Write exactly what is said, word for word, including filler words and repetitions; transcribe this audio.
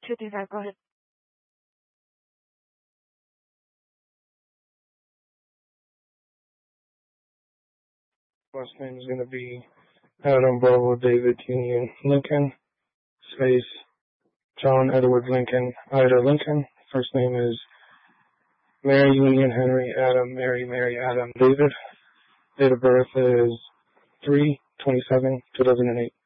two, three, five. Go ahead. Last name is going to be Adam Bravo David Union Lincoln, space John Edward Lincoln, Ida Lincoln. First name is Mary Union Henry Adam Mary Mary Adam David. Date of birth is three twenty-seven two thousand eight.